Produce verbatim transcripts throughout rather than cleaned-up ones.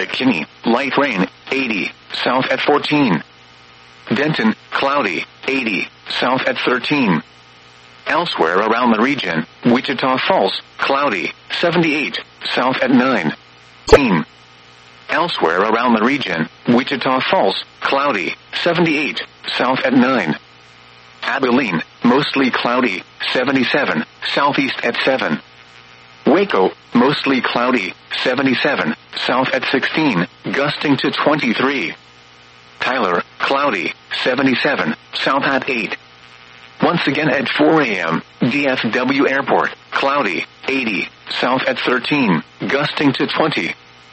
McKinney, light rain, eighty, south at fourteen. Denton, cloudy, eighty, south at thirteen. Elsewhere around the region, Wichita Falls, cloudy, seventy-eight, south at nine. Elsewhere around the region, Wichita Falls, cloudy, seventy-eight, south at nine. Abilene, mostly cloudy, seventy-seven, southeast at seven. Waco, mostly cloudy, seventy-seven, south at sixteen, gusting to twenty-three. Tyler, cloudy, seventy-seven, south at eight. Once again at four a.m., D F W Airport, cloudy, eighty, south at thirteen, gusting to twenty.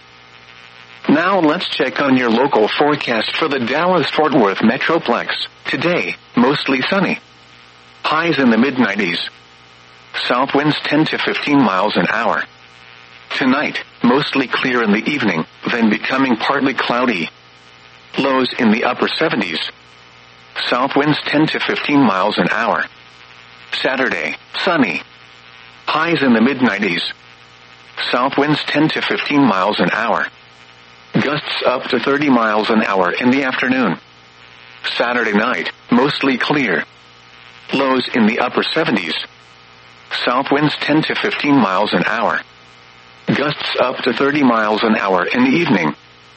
Now let's check on your local forecast for the Dallas-Fort Worth Metroplex. Today, mostly sunny. Highs in the mid nineties. South winds ten to fifteen miles an hour. Tonight, mostly clear in the evening, then becoming partly cloudy. Lows in the upper seventies. South winds ten to fifteen miles an hour. Saturday, sunny. Highs in the mid nineties. South winds ten to fifteen miles an hour. Gusts up to thirty miles an hour in the afternoon. Saturday night, mostly clear. Lows in the upper seventies. South winds ten to fifteen miles an hour. Gusts up to thirty miles an hour in the evening.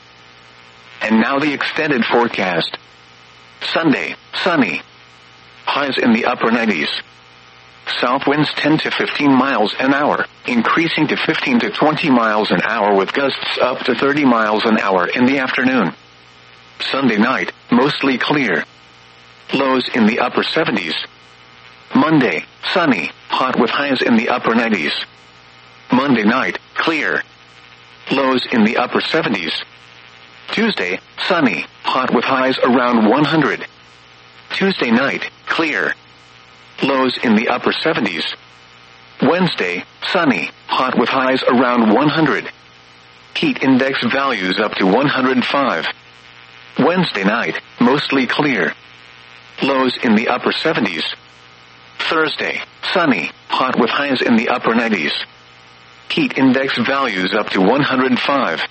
And now the extended forecast. Sunday, sunny. Highs in the upper nineties. South winds ten to fifteen miles an hour, increasing to fifteen to twenty miles an hour with gusts up to thirty miles an hour in the afternoon. Sunday night, mostly clear. Lows in the upper seventies. Monday, sunny, hot with highs in the upper nineties. Monday night, clear. Lows in the upper seventies. Tuesday, sunny, hot with highs around one hundred. Tuesday night, clear. Lows in the upper seventies. Wednesday, sunny, hot with highs around one hundred. Heat index values up to one hundred five. Wednesday night, mostly clear. Lows in the upper seventies. Thursday, sunny, hot with highs in the upper nineties. Heat index values up to one hundred five.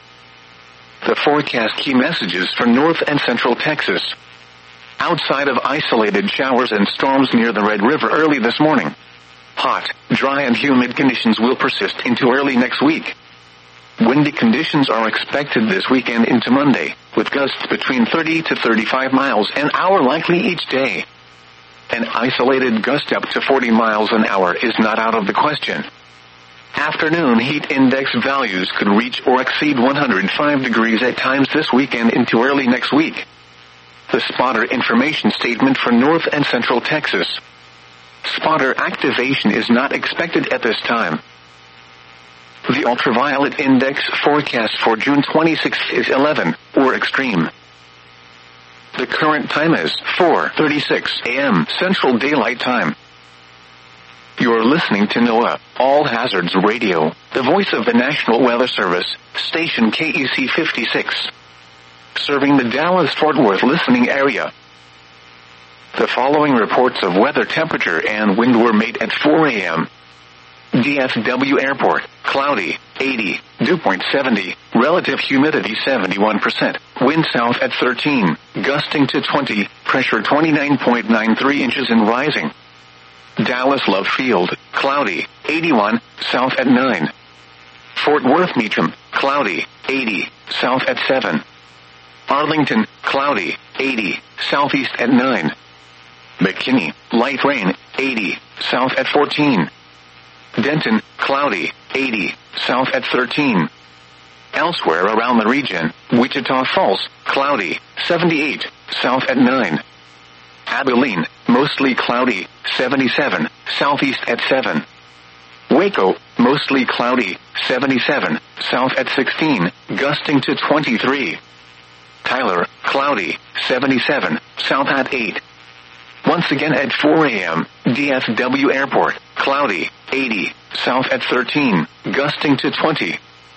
The forecast key messages for North and Central Texas. Outside of isolated showers and storms near the Red River early this morning. Hot, dry and humid conditions will persist into early next week. Windy conditions are expected this weekend into Monday, with gusts between thirty to thirty-five miles an hour likely each day. An isolated gust up to forty miles an hour is not out of the question. Afternoon heat index values could reach or exceed one hundred five degrees at times this weekend into early next week. The spotter information statement for North and Central Texas. Spotter activation is not expected at this time. The ultraviolet index forecast for June twenty-sixth is eleven, or extreme. The current time is four thirty-six a.m. Central Daylight Time. You're listening to NOAA, All Hazards Radio, the voice of the National Weather Service, station K E C fifty-six. Serving the Dallas-Fort Worth listening area. The following reports of weather temperature and wind were made at four a.m. D F W Airport, cloudy, eighty, dew point seventy, relative humidity seventy-one percent, wind south at thirteen, gusting to twenty, pressure twenty-nine point nine three inches and rising. Dallas Love Field, cloudy, eighty-one, south at nine. Fort Worth Meacham, cloudy, eighty, south at seven. Arlington, cloudy, eighty, southeast at nine. McKinney, light rain, eighty, south at fourteen. Denton, cloudy, eighty, south at thirteen. Elsewhere around the region, Wichita Falls, cloudy, seventy-eight, south at nine. Abilene, mostly cloudy, seventy-seven, southeast at seven. Waco, mostly cloudy, seventy-seven, south at sixteen, gusting to twenty-three. Tyler, cloudy, seventy-seven, south at eight. Once again at four a.m., D F W Airport, cloudy, eighty, south at thirteen, gusting to twenty.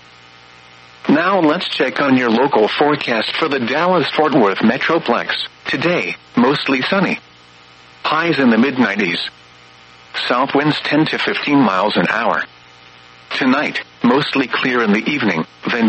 Now let's check on your local forecast for the Dallas-Fort Worth Metroplex. Today, mostly sunny. Highs in the mid nineties. South winds ten to fifteen miles an hour. Tonight, mostly clear in the evening, then